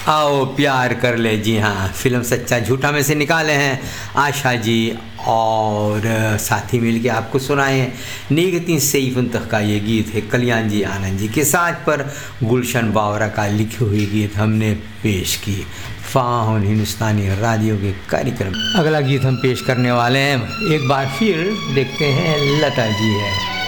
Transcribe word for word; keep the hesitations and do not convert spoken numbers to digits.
आओ प्यार कर ले। जी हाँ, फिल्म सच्चा झूठा में से निकाले हैं आशा जी और साथी मिल के आपको सुनाए हैं नीगती सईफ तक का ये गीत है कल्याण जी आनंद जी के साथ पर गुलशन बावरा का लिखी हुई गीत हमने पेश की फाहुन हिंदुस्तानी रेडियो के कार्यक्रम। अगला गीत हम पेश करने वाले हैं, एक बार फिर देखते हैं लता जी है।